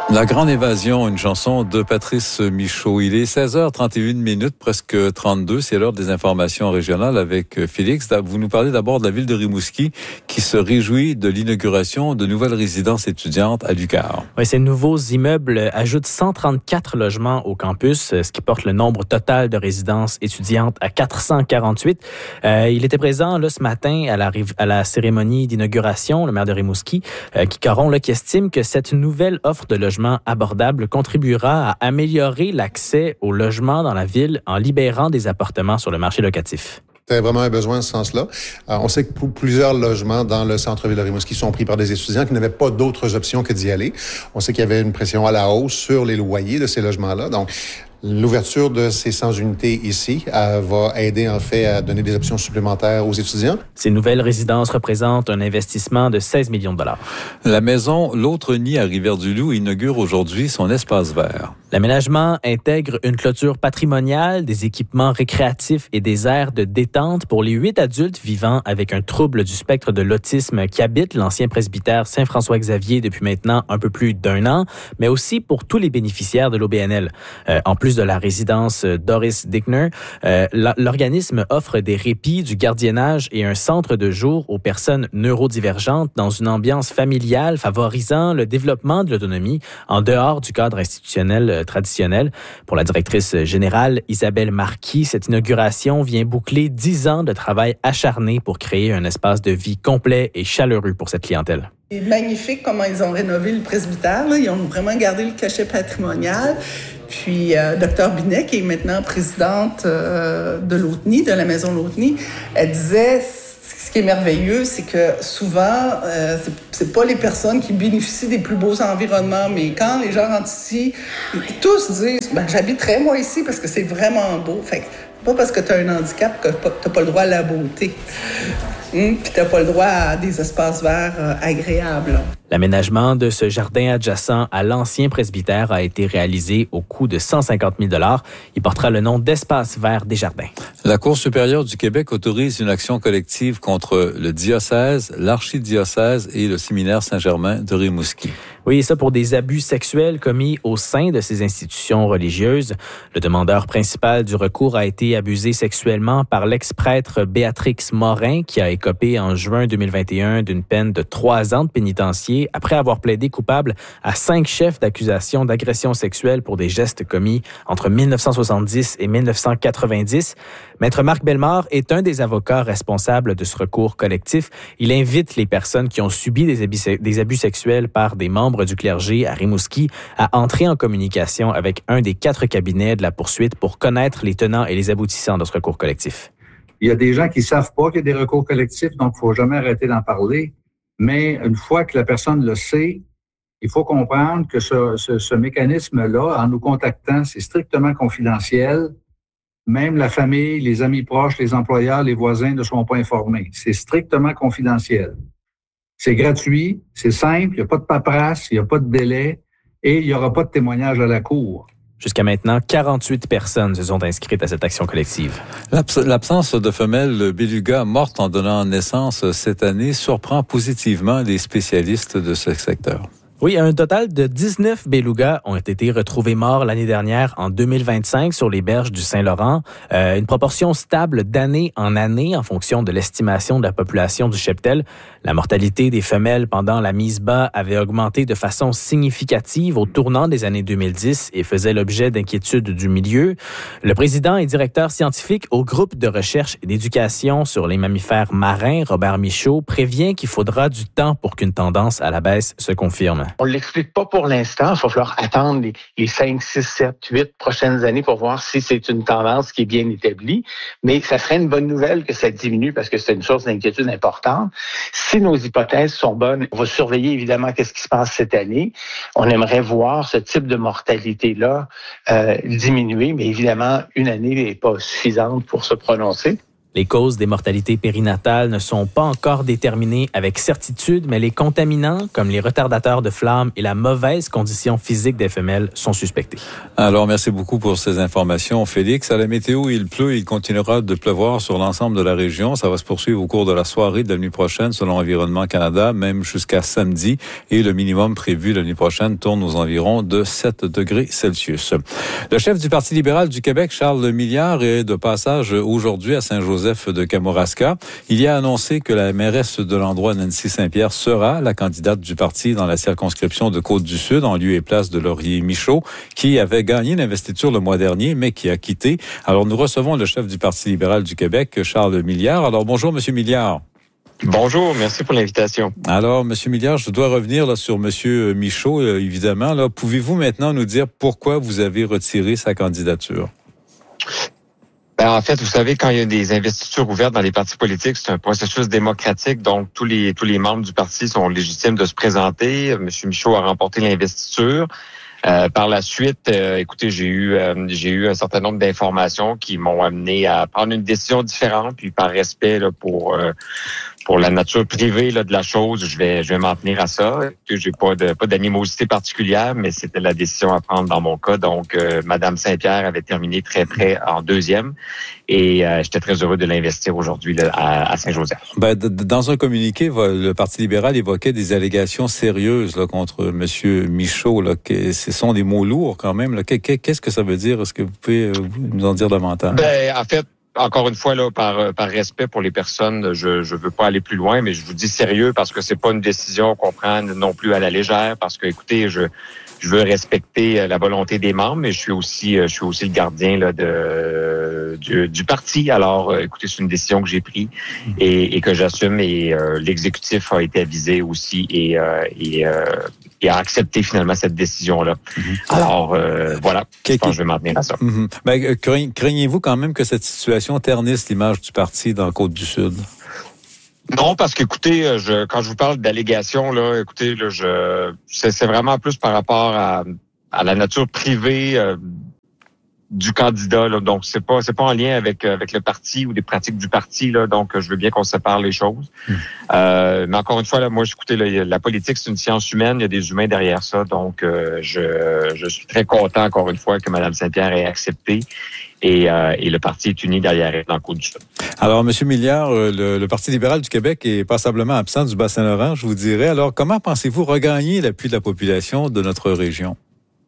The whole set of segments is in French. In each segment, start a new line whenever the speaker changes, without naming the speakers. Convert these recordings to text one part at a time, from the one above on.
La Grande Évasion, une chanson de Patrice Michaud. Il est 16h31, presque 32. C'est l'heure des informations régionales avec Félix. Vous nous parlez d'abord de la ville de Rimouski qui se réjouit de l'inauguration de nouvelles résidences étudiantes à Lucar.
Oui, ces nouveaux immeubles ajoutent 134 logements au campus, ce qui porte le nombre total de résidences étudiantes à 448. Il était présent là, ce matin à la cérémonie d'inauguration, le maire de Rimouski, Guy Caron, qui estime que cette nouvelle offre de logements abordable contribuera à améliorer l'accès au logement dans la ville en libérant des appartements sur le marché locatif.
C'est vraiment un besoin en ce sens-là. On sait que plusieurs logements dans le centre-ville de Rimouski sont pris par des étudiants qui n'avaient pas d'autres options que d'y aller. On sait qu'il y avait une pression à la hausse sur les loyers de ces logements-là. Donc, l'ouverture de ces 100 unités ici va aider en fait à donner des options supplémentaires aux étudiants.
Ces nouvelles résidences représentent un investissement de 16 millions de dollars.
La maison L'Autre Nid à Rivière-du-Loup inaugure aujourd'hui son espace vert.
L'aménagement intègre une clôture patrimoniale, des équipements récréatifs et des aires de détente pour les 8 adultes vivant avec un trouble du spectre de l'autisme qui habitent l'ancien presbytère Saint-François-Xavier depuis maintenant un peu plus d'1 an, mais aussi pour tous les bénéficiaires de l'OBNL. En plus de la résidence Doris Dickner, l'organisme offre des répits, du gardiennage et un centre de jour aux personnes neurodivergentes dans une ambiance familiale favorisant le développement de l'autonomie en dehors du cadre institutionnel traditionnel. Pour la directrice générale Isabelle Marquis, cette inauguration vient boucler 10 ans de travail acharné pour créer un espace de vie complet et chaleureux pour cette clientèle.
C'est magnifique comment ils ont rénové le presbytère. Là. Ils ont vraiment gardé le cachet patrimonial. Puis, Dr Binet, qui est maintenant présidente de L'Autre Nid, de la maison L'Autre Nid, elle disait, ce qui est merveilleux, c'est que souvent, c'est pas les personnes qui bénéficient des plus beaux environnements, mais quand les gens rentrent ici, tous disent, j'habiterais moi ici parce que c'est vraiment beau. Fait que, pas parce que tu as un handicap que tu n'as pas le droit à la beauté. Puis tu n'as pas le droit à des espaces verts agréables.
L'aménagement de ce jardin adjacent à l'ancien presbytère a été réalisé au coût de 150 000 $. Il portera le nom d'Espace vert des jardins.
La Cour supérieure du Québec autorise une action collective contre le diocèse, l'archidiocèse et le séminaire Saint-Germain de Rimouski.
Oui, ça pour des abus sexuels commis au sein de ces institutions religieuses. Le demandeur principal du recours a été abusé sexuellement par l'ex-prêtre Béatrix Morin, qui a écopé en juin 2021 d'une peine de 3 ans de pénitencier après avoir plaidé coupable à 5 chefs d'accusation d'agression sexuelle pour des gestes commis entre 1970 et 1990. Maître Marc Bellemare est un des avocats responsables de ce recours collectif. Il invite les personnes qui ont subi des abus sexuels par des membres du clergé à Rimouski à entrer en communication avec un des 4 cabinets de la poursuite pour connaître les tenants et les aboutissants de ce recours collectif.
Il y a des gens qui savent pas qu'il y a des recours collectifs, donc il faut jamais arrêter d'en parler. Mais une fois que la personne le sait, il faut comprendre que ce mécanisme-là, en nous contactant, c'est strictement confidentiel. Même la famille, les amis proches, les employeurs, les voisins ne seront pas informés. C'est strictement confidentiel. C'est gratuit, c'est simple, il n'y a pas de paperasse, il n'y a pas de délai et il n'y aura pas de témoignage à la cour.
Jusqu'à maintenant, 48 personnes se sont inscrites à cette action collective.
L'absence de femelles bélugas mortes en donnant naissance cette année surprend positivement les spécialistes de ce secteur.
Oui, un total de 19 bélugas ont été retrouvés morts l'année dernière en 2025 sur les berges du Saint-Laurent. Une proportion stable d'année en année en fonction de l'estimation de la population du cheptel. La mortalité des femelles pendant la mise bas avait augmenté de façon significative au tournant des années 2010 et faisait l'objet d'inquiétudes du milieu. Le président et directeur scientifique au groupe de recherche et d'éducation sur les mammifères marins, Robert Michaud, prévient qu'il faudra du temps pour qu'une tendance à la baisse se confirme.
On ne l'explique pas pour l'instant. Il va falloir attendre les 5, 6, 7, 8 prochaines années pour voir si c'est une tendance qui est bien établie. Mais ça serait une bonne nouvelle que ça diminue parce que c'est une source d'inquiétude importante. Si nos hypothèses sont bonnes, on va surveiller évidemment qu'est-ce qui se passe cette année. On aimerait voir ce type de mortalité-là diminuer, mais évidemment, une année n'est pas suffisante pour se prononcer.
Les causes des mortalités périnatales ne sont pas encore déterminées avec certitude, mais les contaminants, comme les retardateurs de flamme et la mauvaise condition physique des femelles, sont suspectés.
Alors, merci beaucoup pour ces informations, Félix. À la météo, il pleut, il continuera de pleuvoir sur l'ensemble de la région. Ça va se poursuivre au cours de la soirée de la nuit prochaine, selon Environnement Canada, même jusqu'à samedi. Et le minimum prévu la nuit prochaine tourne aux environs de 7 degrés Celsius. Le chef du Parti libéral du Québec, Charles Milliard, est de passage aujourd'hui à Saint-Joseph de Kamouraska. Il y a annoncé que la mairesse de l'endroit, Nancy Saint-Pierre, sera la candidate du parti dans la circonscription de Côte-du-Sud, en lieu et place de Laurier Michaud, qui avait gagné l'investiture le mois dernier, mais qui a quitté. Alors, nous recevons le chef du Parti libéral du Québec, Charles Milliard. Alors, bonjour, Monsieur Milliard.
Bonjour, merci pour l'invitation.
Alors, Monsieur Milliard, je dois revenir là, sur Monsieur Michaud, évidemment. Là, pouvez-vous maintenant nous dire pourquoi vous avez retiré sa candidature?
Ben, en fait, vous savez, quand il y a des investitures ouvertes dans les partis politiques, c'est un processus démocratique, donc tous les membres du parti sont légitimes de se présenter. M. Michaud a remporté l'investiture. Par la suite, écoutez, j'ai eu un certain nombre d'informations qui m'ont amené à prendre une décision différente, puis par respect là, pour la nature privée là, de la chose, je vais m'en tenir à ça. J'ai pas d'animosité particulière, mais c'était la décision à prendre dans mon cas. Donc, Madame Saint-Pierre avait terminé très près en deuxième, et j'étais très heureux de l'investir aujourd'hui là, à Saint-Joseph.
Ben, dans un communiqué, le Parti libéral évoquait des allégations sérieuses là, contre Monsieur Michaud. Là, ce sont des mots lourds quand même. Là. Qu'est-ce que ça veut dire? Est-ce que vous pouvez nous en dire davantage?
Ben, en fait, encore une fois, là, par respect pour les personnes, je veux pas aller plus loin, mais je vous dis sérieux parce que c'est pas une décision qu'on prend non plus à la légère, parce que, écoutez, je veux respecter la volonté des membres, mais je suis aussi le gardien là, du parti. Alors, écoutez, c'est une décision que j'ai prise et que j'assume, et l'exécutif a été avisé aussi et a accepté finalement cette décision-là. Alors, voilà, je pense que je vais m'en tenir à ça.
Ben, craignez-vous quand même que cette situation ternisse l'image du parti dans Côte-du-Sud?
Non, parce qu'écoutez, quand je vous parle d'allégations, là, écoutez, là, c'est vraiment plus par rapport à la nature privée du candidat, là. Donc c'est pas en lien avec le parti ou des pratiques du parti, là. Donc je veux bien qu'on sépare les choses. Mais encore une fois, là, moi, écoutez, là, la politique c'est une science humaine, il y a des humains derrière ça. Donc je suis très content encore une fois que Mme Saint-Pierre ait accepté. Et le parti est uni derrière elle dans le Côte-du-Sud.
Alors, M. Milliard, le Parti libéral du Québec est passablement absent du Bas-Saint-Laurent, je vous dirais. Alors, comment pensez-vous regagner l'appui de la population de notre région?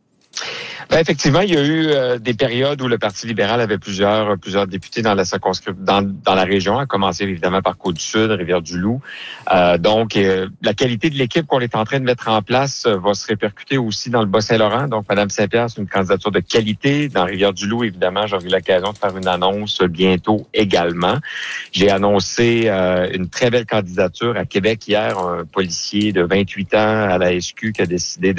Ben, effectivement, il y a eu des périodes où le Parti libéral avait plusieurs députés dans la circonscription, dans la région, à commencer évidemment par Côte-du-Sud, Rivière-du-Loup. Donc, la qualité de l'équipe qu'on est en train de mettre en place va se répercuter aussi dans le Bas-Saint-Laurent. Donc, Mme Saint-Pierre, c'est une candidature de qualité. Dans Rivière-du-Loup, évidemment, j'aurai eu l'occasion de faire une annonce bientôt également. J'ai annoncé une très belle candidature à Québec hier, un policier de 28 ans à la SQ qui a décidé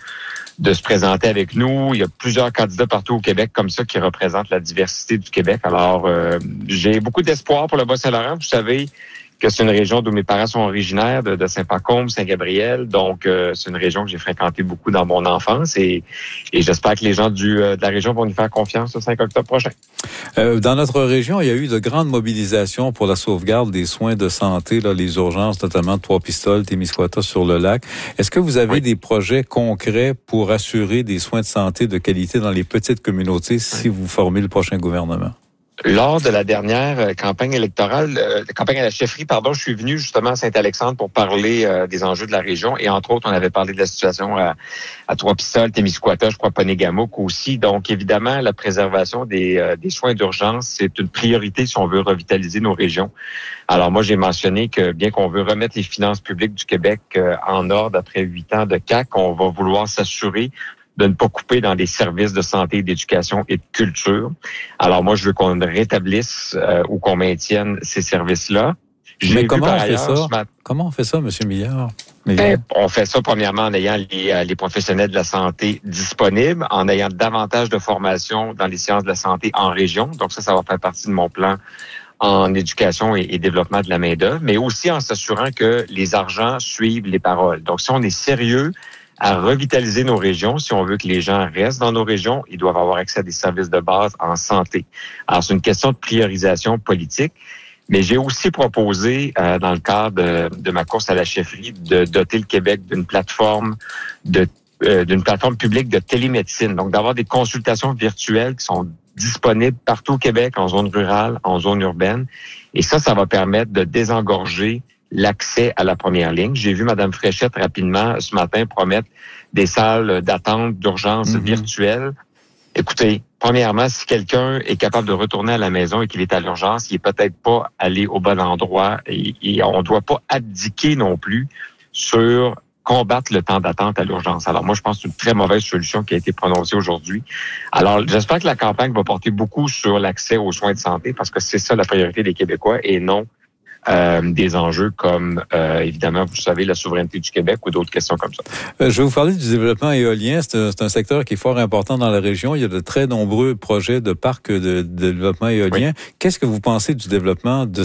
de se présenter avec nous. Il y a plusieurs candidats partout au Québec comme ça qui représentent la diversité du Québec. Alors, j'ai beaucoup d'espoir pour le Bas-Saint-Laurent. Vous savez que c'est une région d'où mes parents sont originaires, de Saint-Pacôme, Saint-Gabriel. Donc, c'est une région que j'ai fréquentée beaucoup dans mon enfance et j'espère que les gens de la région vont nous faire confiance le 5 octobre prochain.
Dans notre région, il y a eu de grandes mobilisations pour la sauvegarde des soins de santé, là, les urgences, notamment de Trois-Pistoles, Témiscouata sur le lac. Est-ce que vous avez des projets concrets pour assurer des soins de santé de qualité dans les petites communautés si vous formez le prochain gouvernement?
Lors de la dernière campagne électorale, campagne à la chefferie, je suis venu justement à Saint-Alexandre pour parler des enjeux de la région. Et entre autres, on avait parlé de la situation à Trois-Pistoles, Témiscouata, je crois Ponégamouk aussi. Donc, évidemment, la préservation des soins d'urgence, c'est une priorité si on veut revitaliser nos régions. Alors, moi, j'ai mentionné que bien qu'on veut remettre les finances publiques du Québec en ordre après 8 ans de CAQ, on va vouloir s'assurer de ne pas couper dans des services de santé, d'éducation et de culture. Alors moi, je veux qu'on rétablisse ou qu'on maintienne ces services-là.
Mais comment on fait ça? Comment on fait ça, M. Milliard?
On fait ça premièrement en ayant les professionnels de la santé disponibles, en ayant davantage de formation dans les sciences de la santé en région. Donc ça va faire partie de mon plan en éducation et développement de la main-d'œuvre, mais aussi en s'assurant que les argents suivent les paroles. Donc si on est sérieux à revitaliser nos régions, si on veut que les gens restent dans nos régions, ils doivent avoir accès à des services de base en santé. Alors, c'est une question de priorisation politique. Mais j'ai aussi proposé, dans le cadre de ma course à la chefferie, de doter le Québec d'une plateforme publique de télémédecine. Donc, d'avoir des consultations virtuelles qui sont disponibles partout au Québec, en zone rurale, en zone urbaine. Et ça va permettre de désengorger l'accès à la première ligne. J'ai vu Mme Fréchette rapidement ce matin promettre des salles d'attente d'urgence virtuelles. Écoutez, premièrement, si quelqu'un est capable de retourner à la maison et qu'il est à l'urgence, il est peut-être pas allé au bon endroit et on ne doit pas abdiquer non plus sur combattre le temps d'attente à l'urgence. Alors moi, je pense que c'est une très mauvaise solution qui a été prononcée aujourd'hui. Alors, j'espère que la campagne va porter beaucoup sur l'accès aux soins de santé parce que c'est ça la priorité des Québécois et non des enjeux comme, évidemment, vous savez, la souveraineté du Québec ou d'autres questions comme ça.
Je vais vous parler du développement éolien. C'est un secteur qui est fort important dans la région. Il y a de très nombreux projets de parcs de développement éolien. Oui. Qu'est-ce que vous pensez du développement de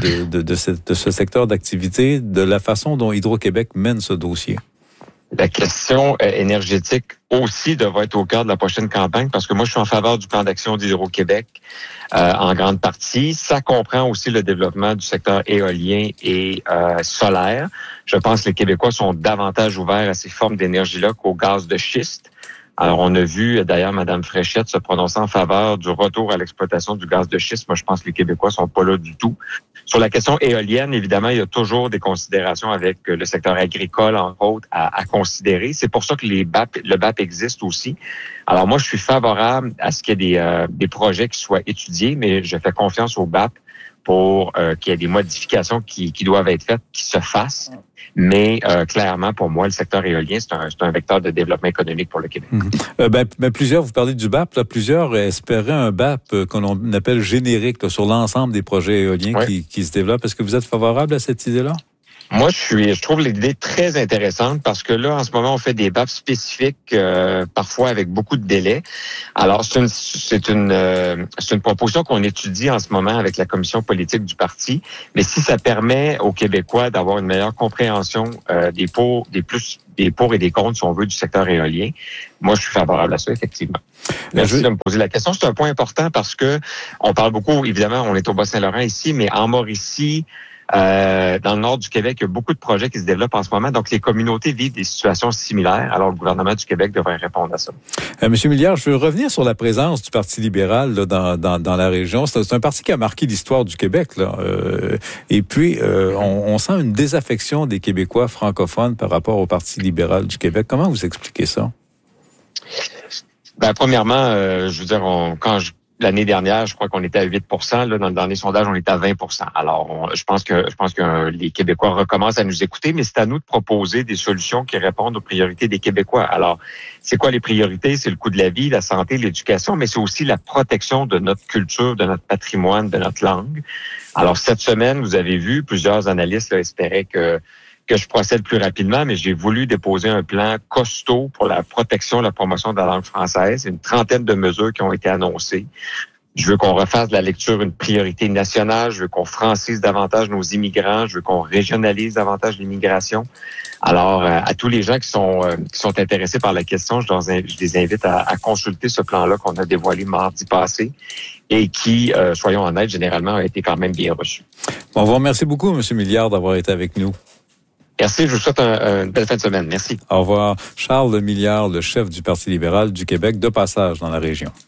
ce secteur d'activité, de la façon dont Hydro-Québec mène ce dossier?
La question énergétique aussi devrait être au cœur de la prochaine campagne parce que moi, je suis en faveur du plan d'action d'Hydro-Québec en grande partie. Ça comprend aussi le développement du secteur éolien et solaire. Je pense que les Québécois sont davantage ouverts à ces formes d'énergie-là qu'au gaz de schiste. Alors, on a vu d'ailleurs Mme Fréchette se prononcer en faveur du retour à l'exploitation du gaz de schiste. Moi, je pense que les Québécois sont pas là du tout. Sur la question éolienne, évidemment, il y a toujours des considérations avec le secteur agricole, entre autres, à considérer. C'est pour ça que le BAP existe aussi. Alors, moi, je suis favorable à ce qu'il y ait des projets qui soient étudiés, mais je fais confiance au BAP pour qu'il y ait des modifications qui doivent être faites, qui se fassent. Mais clairement, pour moi, le secteur éolien, c'est un vecteur de développement économique pour le Québec.
Plusieurs, vous parlez du BAP, là, plusieurs espéraient un BAP qu'on appelle générique là, sur l'ensemble des projets éoliens qui se développent. Est-ce que vous êtes favorable à cette idée-là?
Moi, je trouve l'idée très intéressante parce que là, en ce moment, on fait des BAP spécifiques, parfois avec beaucoup de délais. Alors, c'est une proposition qu'on étudie en ce moment avec la commission politique du parti. Mais si ça permet aux Québécois d'avoir une meilleure compréhension des pour et des contre, si on veut, du secteur éolien, moi, je suis favorable à ça, effectivement. Merci de me poser la question. C'est un point important parce que on parle beaucoup, évidemment, on est au Bas-Saint-Laurent ici, mais en Mauricie, dans le nord du Québec, il y a beaucoup de projets qui se développent en ce moment. Donc, les communautés vivent des situations similaires. Alors, le gouvernement du Québec devrait répondre à ça.
Monsieur Milliard, je veux revenir sur la présence du Parti libéral là, dans la région. C'est un parti qui a marqué l'histoire du Québec. Là. Et puis, on sent une désaffection des Québécois francophones par rapport au Parti libéral du Québec. Comment vous expliquez ça?
Premièrement, je veux dire, l'année dernière, je crois qu'on était à 8 %. Là, dans le dernier sondage, on était à 20 %. Alors, je pense que les Québécois recommencent à nous écouter, mais c'est à nous de proposer des solutions qui répondent aux priorités des Québécois. Alors, c'est quoi les priorités? C'est le coût de la vie, la santé, l'éducation, mais c'est aussi la protection de notre culture, de notre patrimoine, de notre langue. Alors, cette semaine, vous avez vu, plusieurs analystes espéraient que je procède plus rapidement, mais j'ai voulu déposer un plan costaud pour la protection, la promotion de la langue française. Une trentaine de mesures qui ont été annoncées. Je veux qu'on refasse de la lecture une priorité nationale. Je veux qu'on francise davantage nos immigrants. Je veux qu'on régionalise davantage l'immigration. Alors, à tous les gens qui sont intéressés par la question, je les invite à consulter ce plan-là qu'on a dévoilé mardi passé et qui, soyons honnêtes, généralement a été quand même bien reçu.
Bon, vous remercie beaucoup, M. Milliard, d'avoir été avec nous.
Merci, je vous souhaite une belle fin de semaine. Merci.
Au revoir. Charles Milliard, le chef du Parti libéral du Québec, de passage dans la région.